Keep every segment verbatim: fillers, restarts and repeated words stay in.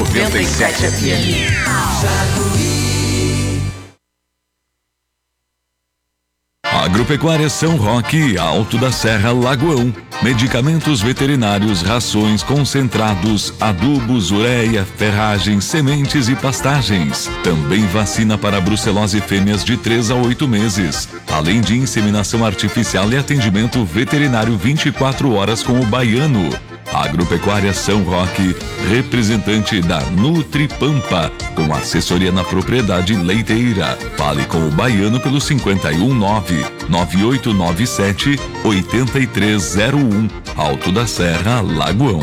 noventa e sete F M. Agropecuária São Roque, Alto da Serra, Lagoão. Medicamentos veterinários, rações, concentrados, adubos, ureia, ferragens, sementes e pastagens. Também vacina para brucelose fêmeas de três a oito meses. Além de inseminação artificial e atendimento veterinário vinte e quatro horas com o Baiano. Agropecuária São Roque, representante da Nutripampa, com assessoria na propriedade leiteira. Fale com o Baiano pelo cinquenta e um nove, nove oito nove sete, oito três zero um, Alto da Serra, Lagoão.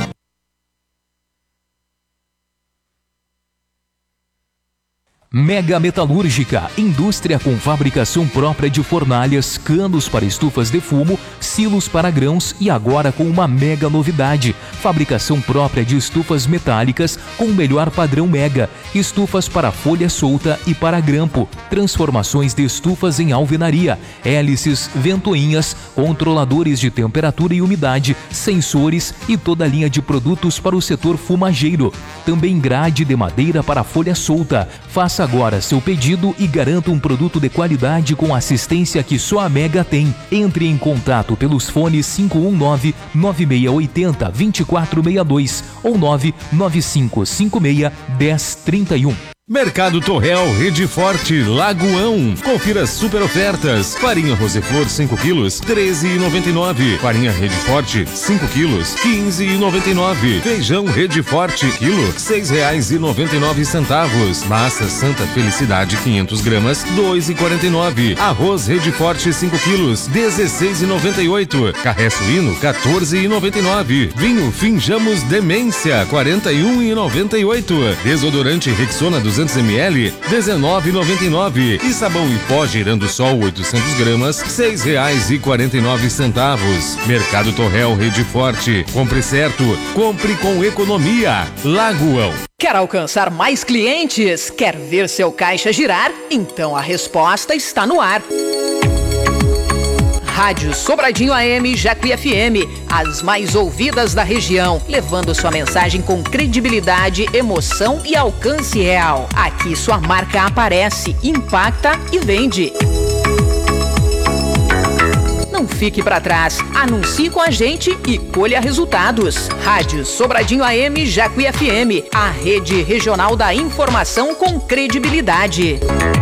Mega Metalúrgica, indústria com fabricação própria de fornalhas, canos para estufas de fumo, silos para grãos e agora com uma mega novidade, fabricação própria de estufas metálicas com o melhor padrão Mega, estufas para folha solta e para grampo, transformações de estufas em alvenaria, hélices, ventoinhas, controladores de temperatura e umidade, sensores e toda a linha de produtos para o setor fumageiro. Também grade de madeira para folha solta. Faça agora seu pedido e garanta um produto de qualidade com assistência que só a Mega tem. Entre em contato pelos fones cinco um nove, nove seis oito zero, dois quatro seis dois ou nove nove cinco cinco seis, um zero três um. Mercado Torrel, Rede Forte, Lagoão. Confira super ofertas. Farinha Roseflor cinco quilos, treze reais e noventa e nove centavos. Farinha Rede Forte cinco quilos, quinze reais e noventa e nove centavos. Feijão Rede Forte, quilo, seis reais e noventa e nove centavos. Massa Santa Felicidade quinhentas gramas, dois reais e quarenta e nove centavos. Arroz Rede Forte cinco quilos, dezesseis reais e noventa e oito centavos. Carré suíno, quatorze reais e noventa e nove centavos. Vinho Finjamos Demência, quarenta e um reais e noventa e oito centavos. Desodorante Rexona duzentos mililitros, dezenove reais e noventa e nove centavos. E sabão em pó Girando Sol oitocentas gramas, seis reais e quarenta e nove centavos. Mercado Torrel, Rede Forte. Compre certo, compre com economia. Lagoão. Quer alcançar mais clientes? Quer ver seu caixa girar? Então a resposta está no ar. Rádio Sobradinho A M, Jacuí F M, as mais ouvidas da região, levando sua mensagem com credibilidade, emoção e alcance real. Aqui sua marca aparece, impacta e vende. Não fique para trás, anuncie com a gente e colha resultados. Rádio Sobradinho A M, Jacuí F M, a rede regional da informação com credibilidade.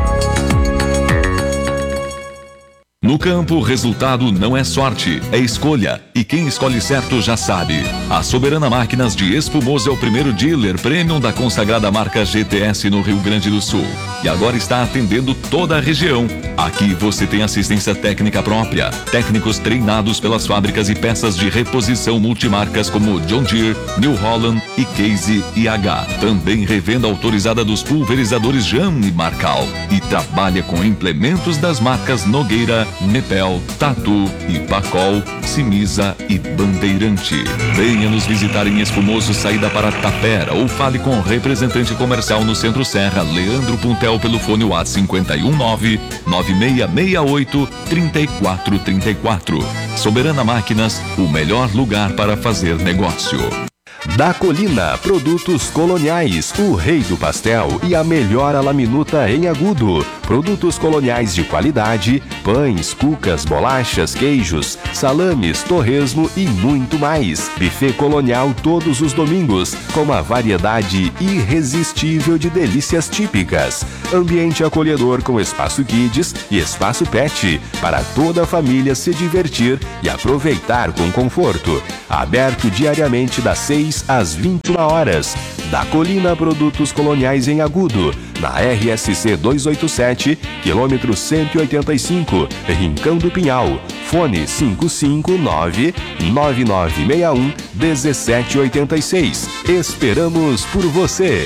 No campo, o resultado não é sorte, é escolha. E quem escolhe certo já sabe. A Soberana Máquinas de Espumoso é o primeiro dealer premium da consagrada marca G T S no Rio Grande do Sul. E agora está atendendo toda a região. Aqui você tem assistência técnica própria, técnicos treinados pelas fábricas e peças de reposição multimarcas como John Deere, New Holland e Case I H. Também revenda autorizada dos pulverizadores Jam e Marcal. E trabalha com implementos das marcas Nogueira, Nepel, Tatu, Ipacol, Simisa e Bandeirante. Venha nos visitar em Espumoso, saída para Tapera, ou fale com o representante comercial no Centro Serra, Leandro Puntel, pelo fone WhatsApp cinquenta e um nove, nove seis seis oito, três quatro três quatro. Soberana Máquinas, o melhor lugar para fazer negócio. Da Colina, produtos coloniais, o rei do pastel e a melhor alaminuta em Agudo. Produtos coloniais de qualidade, pães, cucas, bolachas, queijos, salames, torresmo e muito mais. Buffet colonial todos os domingos, com uma variedade irresistível de delícias típicas. Ambiente acolhedor com espaço kids e espaço pet, para toda a família se divertir e aproveitar com conforto. Aberto diariamente das seis às vinte e uma horas. Da Colina, produtos coloniais em Agudo, na R S C duzentos e oitenta e sete, quilômetro cento e oitenta e cinco, Rincão do Pinhal. Fone cinco cinco nove, nove nove seis um, um sete oito seis. Esperamos por você.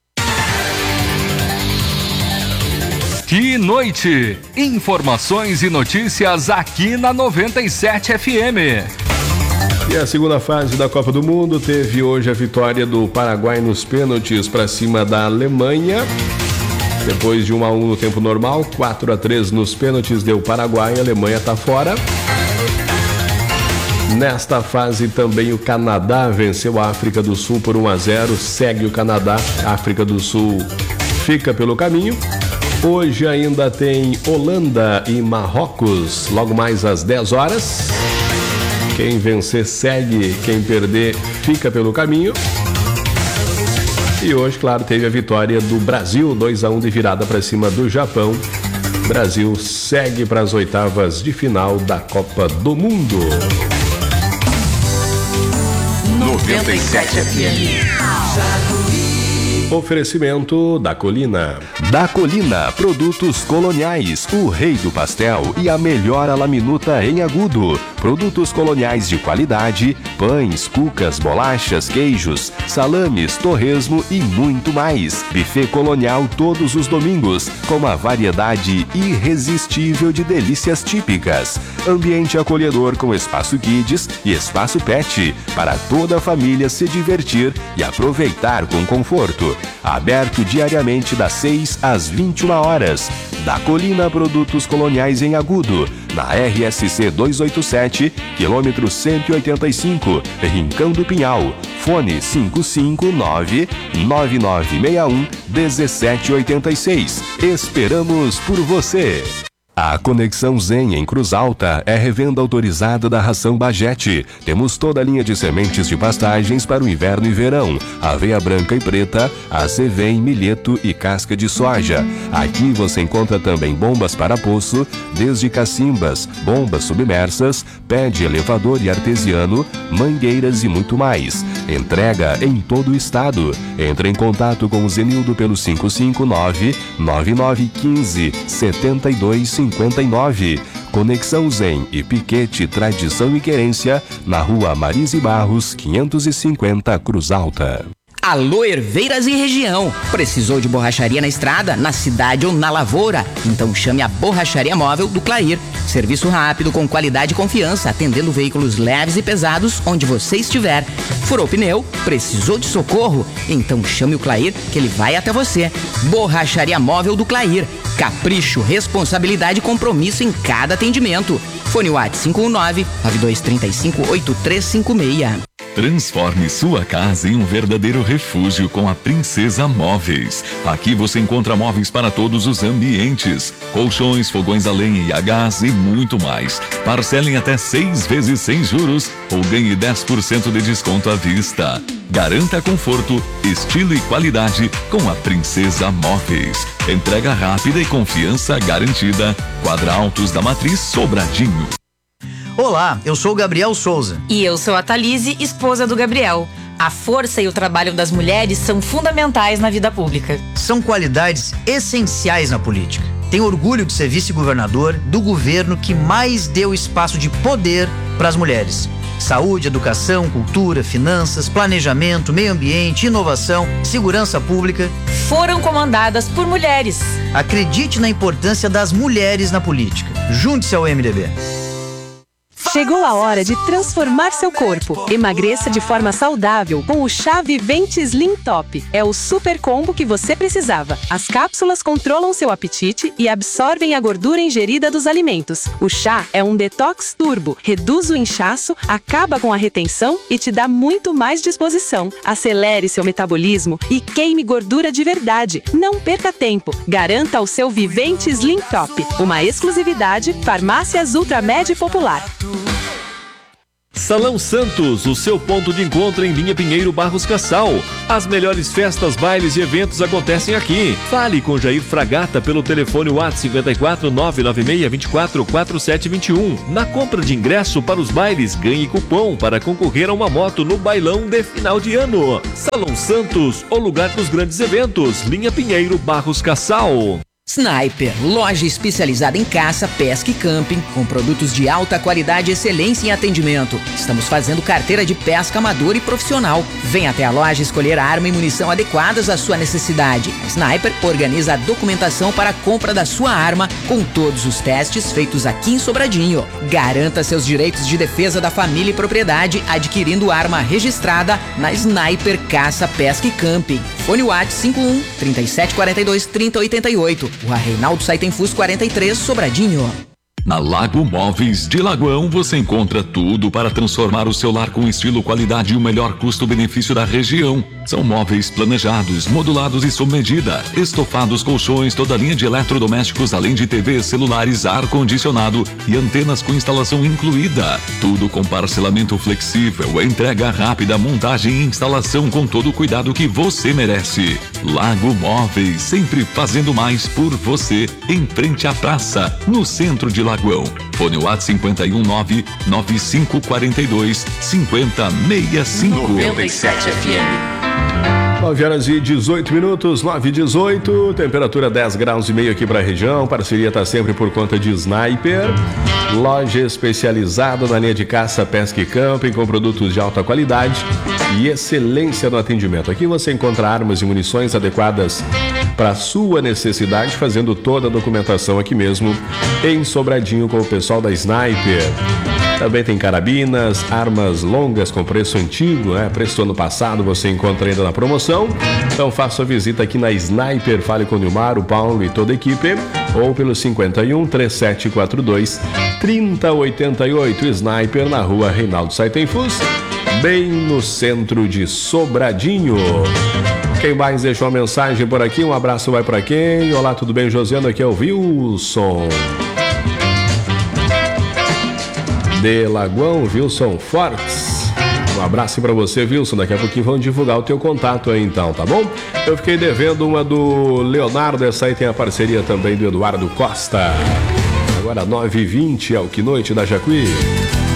Que noite! Informações e notícias aqui na noventa e sete F M. E a segunda fase da Copa do Mundo teve hoje a vitória do Paraguai nos pênaltis para cima da Alemanha. Depois de um a um no tempo normal, quatro a três nos pênaltis deu Paraguai, a Alemanha está fora. Nesta fase também o Canadá venceu a África do Sul por um a zero, segue o Canadá, a África do Sul fica pelo caminho. Hoje ainda tem Holanda e Marrocos, logo mais às dez horas. Quem vencer segue, quem perder fica pelo caminho. E hoje, claro, teve a vitória do Brasil, dois a um de virada para cima do Japão. Brasil segue para as oitavas de final da Copa do Mundo. noventa e sete F M. Oferecimento da Colina. Da Colina, produtos coloniais, o rei do pastel e a melhor alaminuta em agudo. Produtos coloniais de qualidade, pães, cucas, bolachas, queijos, salames, torresmo e muito mais. Buffet colonial todos os domingos, com uma variedade irresistível de delícias típicas. Ambiente acolhedor com espaço kids e espaço pet, para toda a família se divertir e aproveitar com conforto. Aberto diariamente das seis às vinte e uma horas. Da Colina, produtos coloniais em agudo, na R S C duzentos e oitenta e sete, quilômetro cento e oitenta e cinco, Rincão do Pinhal. Fone cinco cinco nove, nove nove seis um, um sete oito seis. Esperamos por você! A Conexão Zen em Cruz Alta é revenda autorizada da ração Bajete. Temos toda a linha de sementes de pastagens para o inverno e verão, aveia branca e preta, acevém, milheto e casca de soja. Aqui você encontra também bombas para poço, desde cacimbas, bombas submersas, pé de elevador e artesiano, mangueiras e muito mais. Entrega em todo o estado. Entre em contato com o Zenildo pelo cinco cinco nove, nove nove um cinco, sete dois cinco nove. Conexão Zen e Piquete Tradição e Querência, na rua Marise Barros, quinhentos e cinquenta, Cruz Alta. Alô, Herveiras e região. Precisou de borracharia na estrada, na cidade ou na lavoura? Então chame a Borracharia Móvel do Clair. Serviço rápido, com qualidade e confiança, atendendo veículos leves e pesados onde você estiver. Furou pneu? Precisou de socorro? Então chame o Clair que ele vai até você. Borracharia Móvel do Clair. Capricho, responsabilidade e compromisso em cada atendimento. Fone WhatsApp cinco um nove, nove dois três cinco, oito três cinco seis. Transforme sua casa em um verdadeiro refúgio com a Princesa Móveis. Aqui você encontra móveis para todos os ambientes, colchões, fogões a lenha e a gás e muito mais. Parcelem até seis vezes sem juros ou ganhe dez por cento de desconto à vista. Garanta conforto, estilo e qualidade com a Princesa Móveis. Entrega rápida e confiança garantida. Quadra Altos da Matriz, Sobradinho. Olá, eu sou o Gabriel Souza. E eu sou a Thalise, esposa do Gabriel. A força e o trabalho das mulheres são fundamentais na vida pública. São qualidades essenciais na política. Tenho orgulho de ser vice-governador do governo que mais deu espaço de poder para as mulheres. Saúde, educação, cultura, finanças, planejamento, meio ambiente, inovação, segurança pública foram comandadas por mulheres. Acredite na importância das mulheres na política. Junte-se ao M D B. Chegou a hora de transformar seu corpo. Emagreça de forma saudável com o chá Vivente Slim Top. É o super combo que você precisava. As cápsulas controlam seu apetite e absorvem a gordura ingerida dos alimentos. O chá é um detox turbo, reduz o inchaço, acaba com a retenção e te dá muito mais disposição. Acelere seu metabolismo e queime gordura de verdade. Não perca tempo. Garanta o seu Vivente Slim Top. Uma exclusividade Farmácias Ultramed Popular. Salão Santos, o seu ponto de encontro em Linha Pinheiro Barros Cassal. As melhores festas, bailes e eventos acontecem aqui. Fale com Jair Fragata pelo telefone WhatsApp cinco quatro nove nove seis dois quatro quatro sete dois um. Na compra de ingresso para os bailes, ganhe cupom para concorrer a uma moto no bailão de final de ano. Salão Santos, o lugar dos grandes eventos. Linha Pinheiro Barros Cassal. Sniper, loja especializada em caça, pesca e camping, com produtos de alta qualidade e excelência em atendimento. Estamos fazendo carteira de pesca amador e profissional. Venha até a loja escolher a arma e munição adequadas à sua necessidade. A Sniper organiza a documentação para a compra da sua arma, com todos os testes feitos aqui em Sobradinho. Garanta seus direitos de defesa da família e propriedade adquirindo arma registrada na Sniper Caça, Pesca e Camping. Fone WhatsApp cinco um, trinta e sete quarenta e dois, trinta oitenta e oito. Rua Reinaldo Saitenfus quarenta e três, Sobradinho. Na Lago Móveis de Lagoão você encontra tudo para transformar o seu lar com estilo, qualidade e o melhor custo-benefício da região. São móveis planejados, modulados e sob medida, estofados, colchões, toda linha de eletrodomésticos, além de T Vs, celulares, ar-condicionado e antenas com instalação incluída. Tudo com parcelamento flexível, entrega rápida, montagem e instalação com todo o cuidado que você merece. Lago Móveis, sempre fazendo mais por você, em frente à praça, no centro de Lagoão. Fone WhatsApp cinco um nove nove cinco quatro dois cinco zero seis cinco. noventa e sete F M. nove horas e dezoito minutos, nove e dezoito, temperatura dez graus e meio aqui para a região. Parceria está sempre por conta de Sniper, loja especializada na linha de caça, pesca e camping, com produtos de alta qualidade e excelência no atendimento. Aqui você encontra armas e munições adequadas para sua necessidade, fazendo toda a documentação aqui mesmo em Sobradinho com o pessoal da Sniper. Também tem carabinas, armas longas com preço antigo, né? Preço do ano passado você encontra ainda na promoção. Então faça a visita aqui na Sniper, fale com o Nilmar, o Paulo e toda a equipe, ou pelo cinco um, três sete quatro dois, três zero oito oito. Sniper na rua Reinaldo Saitenfus, bem no centro de Sobradinho. Quem mais deixou uma mensagem por aqui? Um abraço vai para quem? Olá, tudo bem, Josiano? Aqui é o Wilson de Lagoão, Wilson Fortes. Um abraço para você, Wilson. Daqui a pouquinho vamos divulgar o teu contato aí então, tá bom? Eu fiquei devendo uma do Leonardo, essa aí tem a parceria também do Eduardo Costa. Agora nove e vinte é o Que Noite da Jacuí.